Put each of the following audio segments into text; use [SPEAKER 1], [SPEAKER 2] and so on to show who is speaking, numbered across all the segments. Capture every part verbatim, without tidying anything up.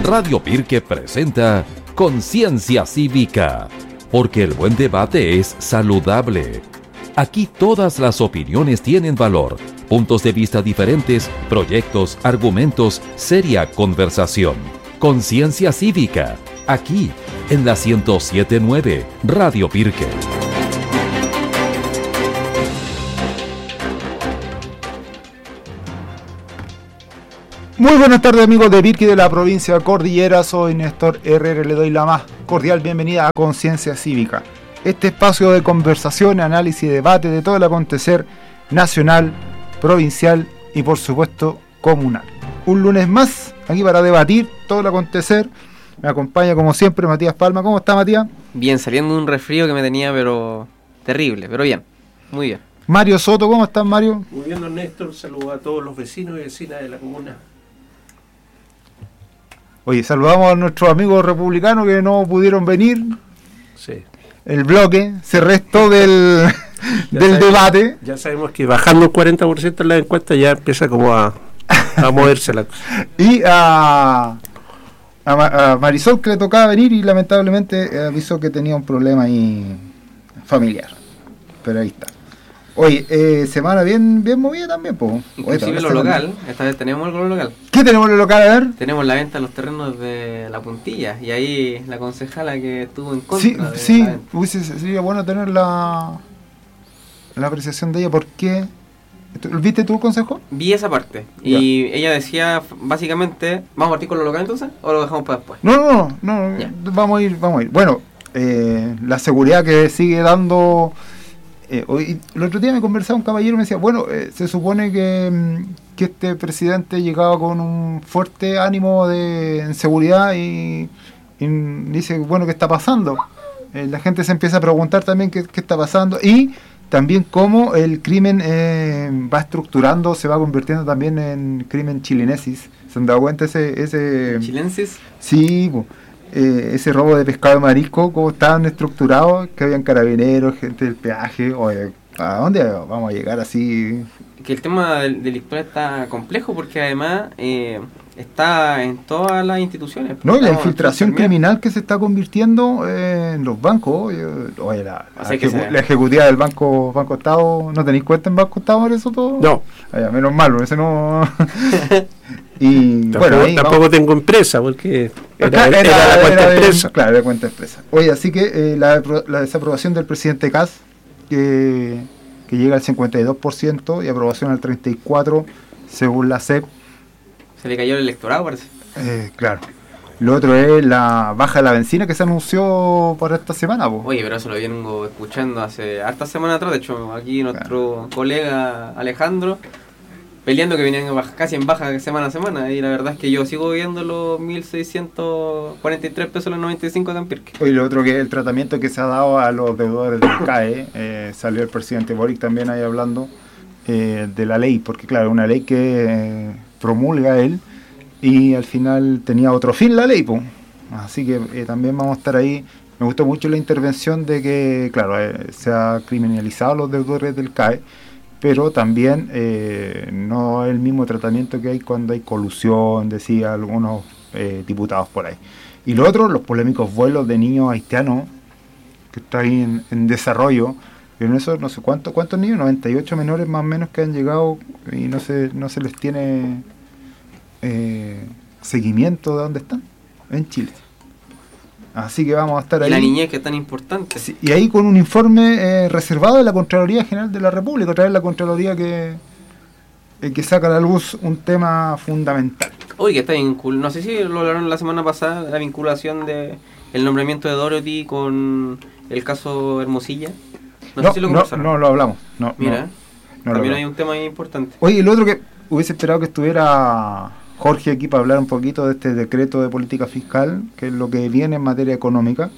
[SPEAKER 1] Radio Pirque presenta Conciencia Cívica, porque el buen debate es saludable. Aquí todas las opiniones tienen valor, puntos de vista diferentes, proyectos, argumentos, seria conversación. Conciencia Cívica, aquí en la ciento siete punto nueve Radio Pirque.
[SPEAKER 2] Muy buenas tardes, amigos de Pirque de la provincia Cordillera. Soy Néstor Herrera, le doy la más cordial bienvenida a Conciencia Cívica, este espacio de conversación, análisis y debate de todo el acontecer nacional, provincial y por supuesto comunal. Un lunes más aquí para debatir todo el acontecer. Me acompaña como siempre Matías Palma. ¿Cómo está, Matías?
[SPEAKER 3] Bien, saliendo de un resfrío que me tenía pero terrible, pero bien, muy bien.
[SPEAKER 2] Mario Soto, ¿cómo estás, Mario?
[SPEAKER 4] Muy bien, don Néstor, saludo a todos los vecinos y vecinas de la comuna.
[SPEAKER 2] Oye, saludamos a nuestros amigos republicanos que no pudieron venir.
[SPEAKER 4] Sí.
[SPEAKER 2] El bloque se restó del, del
[SPEAKER 4] sabemos,
[SPEAKER 2] debate.
[SPEAKER 4] Ya sabemos que bajando el cuarenta por ciento en la encuesta ya empieza como a, a moverse la cosa.
[SPEAKER 2] Y a, a, a Marisol, que le tocaba venir y lamentablemente avisó que tenía un problema ahí familiar. Pero ahí está. Oye, eh, semana bien bien movida también, po.
[SPEAKER 3] Inclusive lo local, esta vez tenemos algo local.
[SPEAKER 2] ¿Qué tenemos en lo local? A ver.
[SPEAKER 3] Tenemos la venta de los terrenos de La Puntilla, y ahí la concejala que estuvo en contra
[SPEAKER 2] Sí,
[SPEAKER 3] de
[SPEAKER 2] sí,
[SPEAKER 3] la venta.
[SPEAKER 2] hubiese sería bueno tener la, la apreciación de ella. ¿Por qué? ¿Viste tu consejo?
[SPEAKER 3] Vi esa parte, y ella decía, básicamente, ¿vamos a partir con lo local entonces? ¿O lo dejamos para después?
[SPEAKER 2] No, no, no, no
[SPEAKER 3] Ya.
[SPEAKER 2] vamos a ir, vamos a ir. Bueno, eh, la seguridad que sigue dando... Eh, hoy, el otro día me conversaba un caballero y me decía, bueno, eh, se supone que, que este presidente llegaba con un fuerte ánimo de en seguridad y, y dice, bueno, ¿qué está pasando? Eh, la gente se empieza a preguntar también qué, qué está pasando y también cómo el crimen eh, va estructurando, se va convirtiendo también en crimen chilenesis. ¿Se han dado cuenta ese... ese
[SPEAKER 3] ¿Chilensis?
[SPEAKER 2] Sí, pues. Eh, ese robo de pescado de marisco, cómo estaban estructurados, que habían carabineros, gente del peaje. Oye, ¿a dónde vamos a llegar así?
[SPEAKER 3] Que el tema del delictual está complejo porque además eh, está en todas las instituciones.
[SPEAKER 2] No, y la
[SPEAKER 3] Estamos
[SPEAKER 2] infiltración
[SPEAKER 3] también.
[SPEAKER 2] criminal que se está convirtiendo eh, en los bancos. Oye, oye la,
[SPEAKER 3] O
[SPEAKER 2] la,
[SPEAKER 3] sea que
[SPEAKER 2] ejecu-
[SPEAKER 3] se-
[SPEAKER 2] la ejecutiva del Banco Banco Estado, ¿no tenéis cuenta en Banco Estado por eso todo?
[SPEAKER 4] No,
[SPEAKER 2] Ah, ya, menos mal, ese no... y
[SPEAKER 4] tampoco,
[SPEAKER 2] bueno, ahí
[SPEAKER 4] tampoco
[SPEAKER 2] vamos.
[SPEAKER 4] tengo empresa porque era,
[SPEAKER 2] Acá
[SPEAKER 4] era, era la cuenta
[SPEAKER 2] era de-
[SPEAKER 4] empresa.
[SPEAKER 2] Claro, era cuenta empresa. Oye, así que eh, la, la desaprobación del presidente Kast, que, que llega al cincuenta y dos por ciento y aprobación al treinta y cuatro por ciento según la C E P.
[SPEAKER 3] Se le cayó el electorado, parece.
[SPEAKER 2] Eh, claro. Lo otro es la baja de la benzina que se anunció para esta semana. Po.
[SPEAKER 3] Oye, pero eso lo vengo escuchando hace hartas semanas atrás. De hecho, aquí nuestro colega Alejandro peleando que venían baj- casi en baja semana a semana. Y la verdad es que yo sigo viendo los mil seiscientos cuarenta y tres pesos los noventa y cinco de Ampirque.
[SPEAKER 2] Oye, lo otro que es el tratamiento que se ha dado a los deudores del C A E. Eh, salió el presidente Boric también ahí hablando eh, de la ley, porque claro, una ley que eh, promulga él y al final tenía otro fin la ley, pues. Así que eh, también vamos a estar ahí. Me gustó mucho la intervención de que, claro, eh, se ha criminalizado a los deudores del C A E, pero también eh, no el mismo tratamiento que hay cuando hay colusión, decía algunos eh, diputados por ahí. Y lo otro, los polémicos vuelos de niños haitianos, que está ahí en, en desarrollo. Pero en eso no sé cuánto, cuántos niños, noventa y ocho menores más o menos que han llegado y no se, no se les tiene eh, seguimiento de dónde están, en Chile. Así que vamos a estar
[SPEAKER 3] Y
[SPEAKER 2] ahí.
[SPEAKER 3] la niñez que es tan importante.
[SPEAKER 2] Sí, y ahí con un informe eh, reservado de la Contraloría General de la República, otra vez la Contraloría que, eh, que saca a la luz un tema fundamental.
[SPEAKER 3] Oye, que está vincul... No sé si lo hablaron la semana pasada, la vinculación de el nombramiento de Dorothy con el caso Hermosilla. No,
[SPEAKER 2] No,
[SPEAKER 3] sé si lo
[SPEAKER 2] no,
[SPEAKER 3] conversaron.
[SPEAKER 2] no lo hablamos. No,
[SPEAKER 3] Mira,
[SPEAKER 2] no, no lo
[SPEAKER 3] también
[SPEAKER 2] hablamos.
[SPEAKER 3] hay un tema ahí importante.
[SPEAKER 2] Oye, el otro que hubiese esperado que estuviera Jorge aquí para hablar un poquito de este decreto de política fiscal, que es lo que viene en materia económica,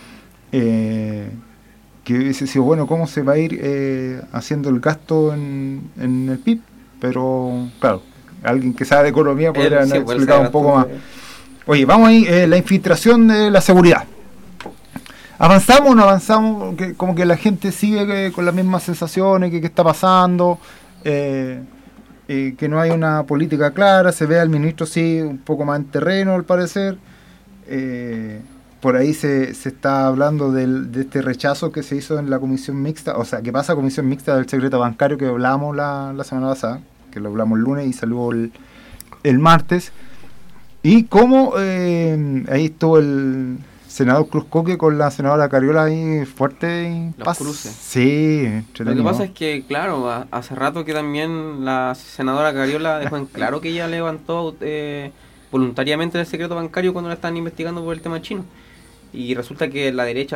[SPEAKER 2] eh, que hubiese sido bueno cómo se va a ir eh, haciendo el gasto en, en el P I B, pero claro, alguien que sabe de economía podría
[SPEAKER 3] Él, sí,
[SPEAKER 2] haber
[SPEAKER 3] pues,
[SPEAKER 2] explicado
[SPEAKER 3] sabe
[SPEAKER 2] un poco más.
[SPEAKER 3] bastante.
[SPEAKER 2] Oye, vamos ahí, eh, la infiltración de la seguridad. ¿Avanzamos o no avanzamos? Que, como que la gente sigue que, con las mismas sensaciones, que qué está pasando. Eh, eh, que no hay una política clara, se ve al ministro sí un poco más en terreno al parecer. Eh, por ahí se, se está hablando del, de este rechazo que se hizo en la comisión mixta, o sea, que pasa a comisión mixta del secreto bancario que hablamos la, la semana pasada, que lo hablamos el lunes y salió el, el martes. Y cómo eh, ahí estuvo el senador Cruz Coque con la senadora Cariola ahí fuerte y
[SPEAKER 3] Los
[SPEAKER 2] paz.
[SPEAKER 3] cruces.
[SPEAKER 2] Sí,
[SPEAKER 3] Lo que pasa es que, claro, a- hace rato que también la senadora Cariola dejó en claro que ella levantó eh, voluntariamente el secreto bancario cuando la estaban investigando por el tema chino. Y resulta que la derecha